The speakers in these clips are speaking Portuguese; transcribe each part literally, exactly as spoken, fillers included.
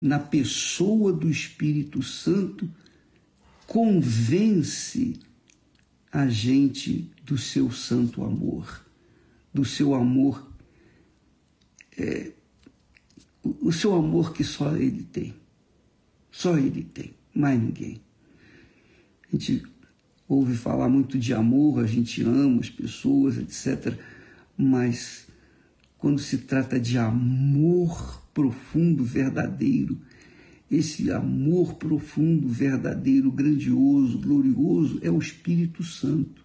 na pessoa do Espírito Santo, convence a gente do seu santo amor, do seu amor, é, o seu amor que só Ele tem, só Ele tem, mais ninguém. A gente ouve falar muito de amor, a gente ama as pessoas, etcétera, mas quando se trata de amor profundo, verdadeiro, esse amor profundo, verdadeiro, grandioso, glorioso, é o Espírito Santo.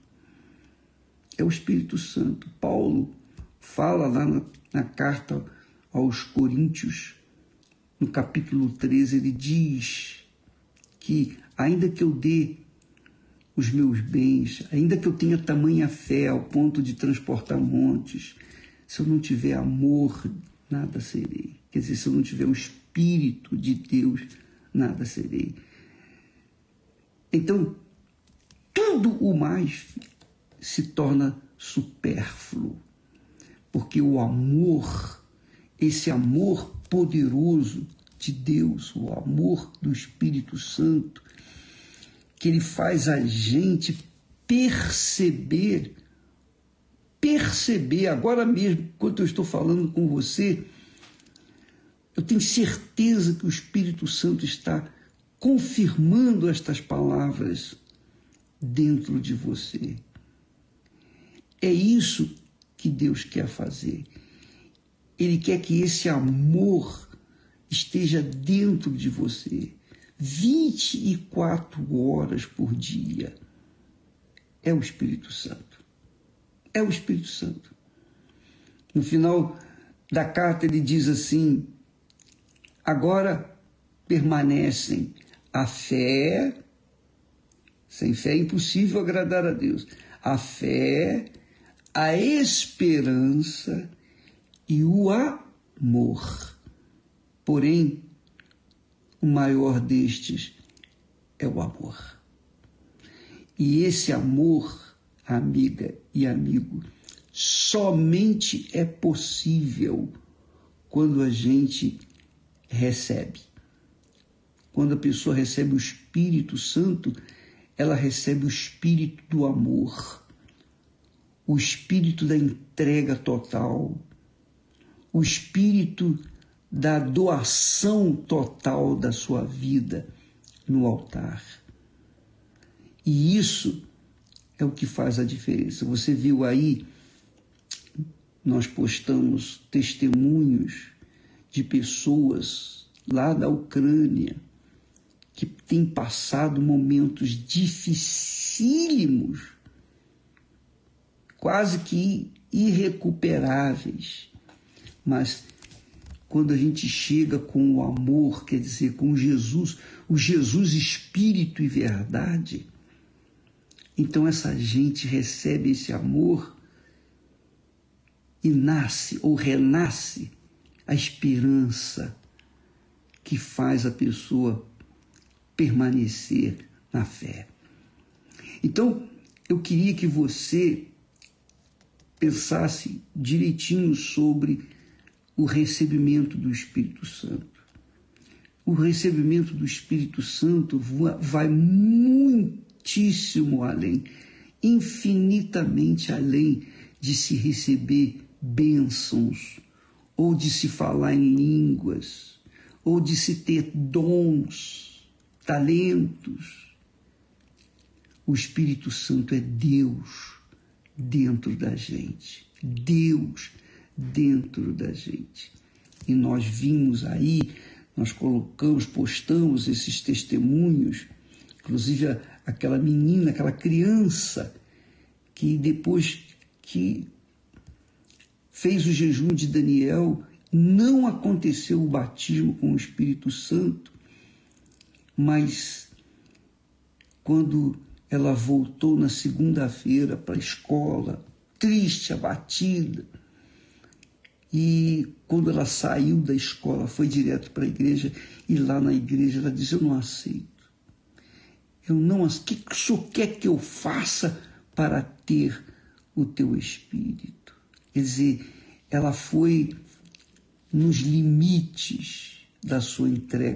É o Espírito Santo. Paulo fala lá na, na carta aos Coríntios, no capítulo treze, ele diz que ainda que eu dê os meus bens, ainda que eu tenha tamanha fé ao ponto de transportar montes, se eu não tiver amor, nada serei. Quer dizer, se eu não tiver o Espírito de Deus, nada serei. Então, tudo o mais se torna supérfluo, porque o amor, esse amor poderoso de Deus, o amor do Espírito Santo, que ele faz a gente perceber, perceber, agora mesmo, enquanto eu estou falando com você, eu tenho certeza que o Espírito Santo está confirmando estas palavras dentro de você. É isso que Deus quer fazer. Ele quer que esse amor esteja dentro de você vinte e quatro horas por dia. É o Espírito Santo. É o Espírito Santo. No final da carta ele diz assim: agora permanecem a fé, sem fé é impossível agradar a Deus, a fé, a esperança e o amor. Porém, o maior destes é o amor. E esse amor, amiga e amigo, somente é possível quando a gente recebe. Quando a pessoa recebe o Espírito Santo, ela recebe o Espírito do amor, o Espírito da entrega total, o Espírito da doação total da sua vida no altar. E isso é o que faz a diferença. Você viu aí, nós postamos testemunhos de pessoas lá da Ucrânia que têm passado momentos dificílimos, quase que irrecuperáveis, mas quando a gente chega com o amor, quer dizer, com Jesus, o Jesus Espírito e Verdade, então essa gente recebe esse amor e nasce ou renasce a esperança que faz a pessoa permanecer na fé. Então, eu queria que você pensasse direitinho sobre o recebimento do Espírito Santo. O recebimento do Espírito Santo vai muitíssimo além, infinitamente além de se receber bênçãos, ou de se falar em línguas, ou de se ter dons, talentos. O Espírito Santo é Deus dentro da gente. Deus dentro da gente. E nós vimos aí, nós colocamos, postamos esses testemunhos, inclusive aquela menina, aquela criança, que depois que fez o jejum de Daniel, não aconteceu o batismo com o Espírito Santo, mas quando ela voltou na segunda-feira para a escola, triste, abatida, e quando ela saiu da escola, foi direto para a igreja, e lá na igreja ela disse: eu não aceito. Eu não aceito. O que o senhor quer que eu faça para ter o teu Espírito? Quer dizer, ela foi nos limites da sua entrega.